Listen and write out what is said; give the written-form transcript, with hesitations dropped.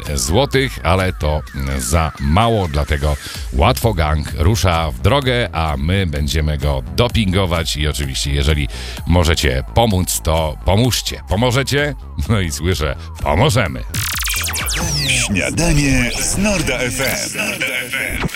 złotych, ale to za mało, dlatego Łatwo Gang rusza w drogę, a my będziemy go dopingować i oczywiście, jeżeli możecie pomóc, to pomóżcie. Pomożecie? No i słyszę, pomożemy. Śniadanie z Norda FM.